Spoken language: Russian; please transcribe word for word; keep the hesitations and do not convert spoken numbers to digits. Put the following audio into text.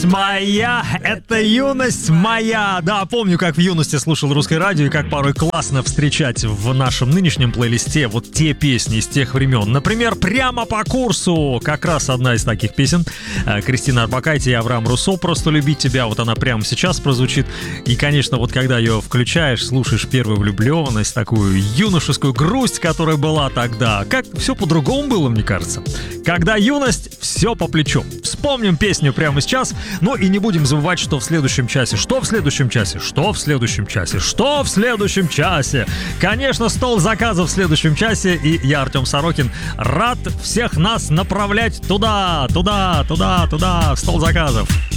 Моя, это юность моя. Да, помню, как в юности слушал русское радио и как порой классно встречать в нашем нынешнем плейлисте вот те песни из тех времен. Например, «Прямо по курсу». Как раз одна из таких песен. Кристина Орбакайте и Авраам Руссо «Просто любить тебя». Вот она прямо сейчас прозвучит. И, конечно, вот когда ее включаешь, слушаешь первую влюбленность, такую юношескую грусть, которая была тогда. Как все по-другому было, мне кажется. Когда юность, все по плечу. Вспомним песню прямо сейчас. Ну и не будем забывать, что в следующем часе. Что в следующем часе? Что в следующем часе? Что в следующем часе? Конечно, стол заказов в следующем часе. И я, Артем Сорокин, рад всех нас направлять туда, туда, туда, туда, в стол заказов.